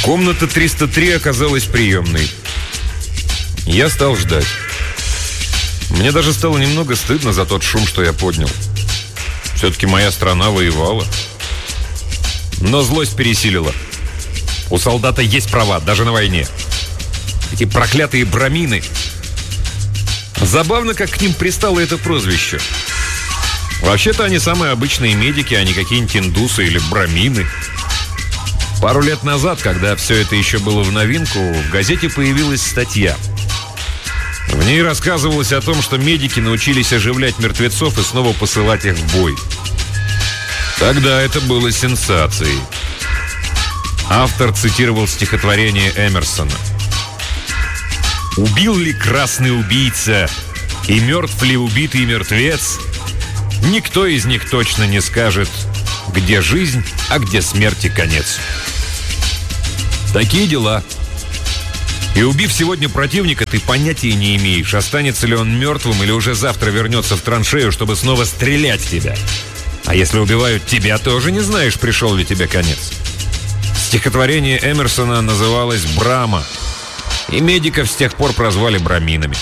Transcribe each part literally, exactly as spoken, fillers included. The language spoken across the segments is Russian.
Комната триста три оказалась приемной. Я стал ждать. Мне даже стало немного стыдно за тот шум, что я поднял. Все-таки моя страна воевала. Но злость пересилила. У солдата есть права, даже на войне. Эти проклятые брамины. Забавно, как к ним пристало это прозвище. Вообще-то они самые обычные медики, а не какие-нибудь индусы или брамины. Пару лет назад, когда все это еще было в новинку, в газете появилась статья. В ней рассказывалось о том, что медики научились оживлять мертвецов и снова посылать их в бой. Тогда это было сенсацией. Автор цитировал стихотворение Эмерсона. «Убил ли красный убийца и мертв ли убитый мертвец? Никто из них точно не скажет, где жизнь, а где смерти конец». Такие дела. И убив сегодня противника, ты понятия не имеешь, останется ли он мертвым или уже завтра вернется в траншею, чтобы снова стрелять в тебя. А если убивают тебя, тоже не знаешь, пришел ли тебе конец. Стихотворение Эмерсона называлось «Брама», и медиков с тех пор прозвали браминами.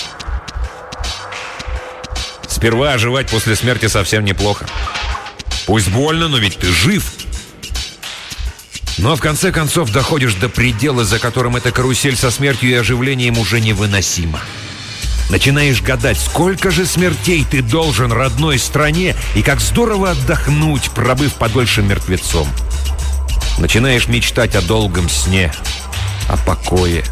Сперва оживать после смерти совсем неплохо. Пусть больно, но ведь ты жив. Но в конце концов доходишь до предела, за которым эта карусель со смертью и оживлением уже невыносима. Начинаешь гадать, сколько же смертей ты должен родной стране, и как здорово отдохнуть, пробыв подольше мертвецом. Начинаешь мечтать о долгом сне, о покое.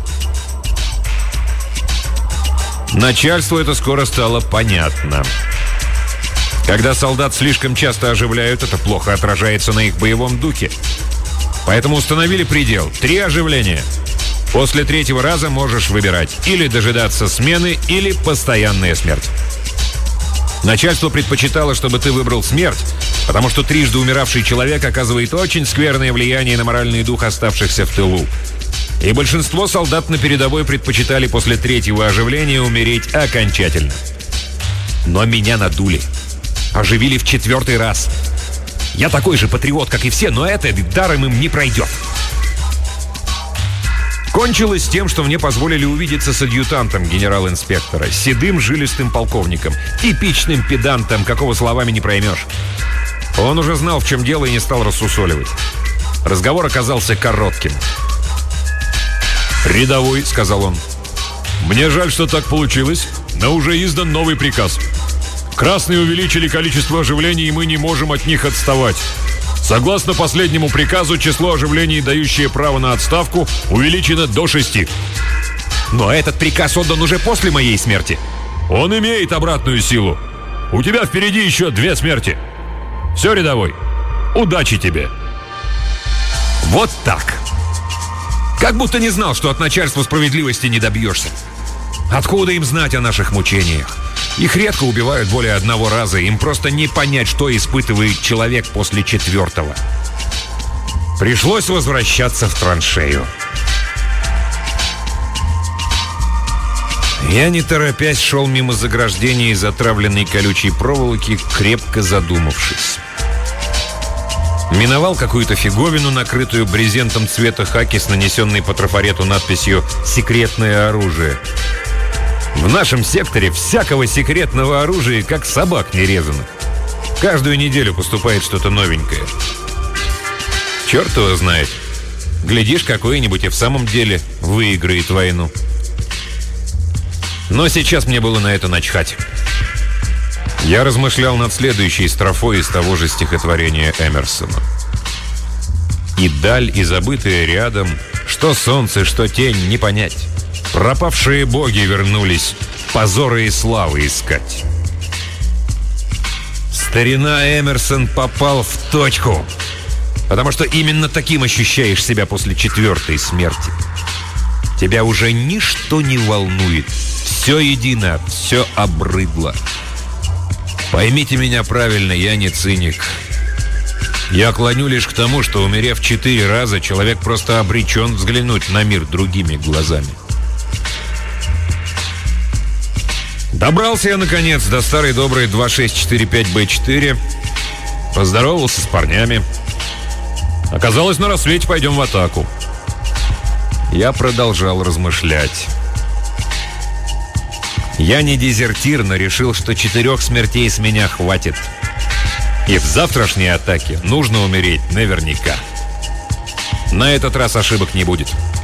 Начальству это скоро стало понятно. Когда солдат слишком часто оживляют, это плохо отражается на их боевом духе. Поэтому установили предел – три оживления. После третьего раза можешь выбирать или дожидаться смены, или постоянная смерть. Начальство предпочитало, чтобы ты выбрал смерть, потому что трижды умиравший человек оказывает очень скверное влияние на моральный дух оставшихся в тылу. И большинство солдат на передовой предпочитали после третьего оживления умереть окончательно. Но меня надули. Оживили в четвертый раз. Я такой же патриот, как и все, но это даром им не пройдет. Кончилось тем, что мне позволили увидеться с адъютантом генерал-инспектора, седым жилистым полковником, типичным педантом, какого словами не проймешь. Он уже знал, в чем дело, и не стал рассусоливать. Разговор оказался коротким. «Рядовой», — сказал он, — «мне жаль, что так получилось, но уже издан новый приказ. Красные увеличили количество оживлений, и мы не можем от них отставать. Согласно последнему приказу, число оживлений, дающее право на отставку, увеличено до шести». «Но этот приказ отдан уже после моей смерти». «Он имеет обратную силу. У тебя впереди еще две смерти. Все, рядовой, удачи тебе». Вот так. Как будто не знал, что от начальства справедливости не добьешься. Откуда им знать о наших мучениях? Их редко убивают более одного раза. Им просто не понять, что испытывает человек после четвертого. Пришлось возвращаться в траншею. Я, не торопясь, шел мимо заграждения из отравленной колючей проволоки, крепко задумавшись. Миновал какую-то фиговину, накрытую брезентом цвета хаки с нанесенной по трафарету надписью «Секретное оружие». В нашем секторе всякого секретного оружия, как собак нерезанных. Каждую неделю поступает что-то новенькое. Черт его знает. Глядишь, какой-нибудь и в самом деле выиграет войну. Но сейчас мне было на это начхать. Я размышлял над следующей строфой из того же стихотворения Эмерсона. «И даль, и забытые рядом, что солнце, что тень, не понять. Пропавшие боги вернулись позоры и славы искать». Старина Эмерсон попал в точку, потому что именно таким ощущаешь себя после четвертой смерти. Тебя уже ничто не волнует. Все едино, все обрыдло. Поймите меня правильно, я не циник. Я клоню лишь к тому, что, умерев четыре раза, человек просто обречен взглянуть на мир другими глазами. Добрался я, наконец, до старой доброй два шесть четыре пять бэ четыре. Поздоровался с парнями. Оказалось, на рассвете пойдем в атаку. Я продолжал размышлять. Я не дезертир, но решил, что четырех смертей с меня хватит. И в завтрашней атаке нужно умереть наверняка. На этот раз ошибок не будет.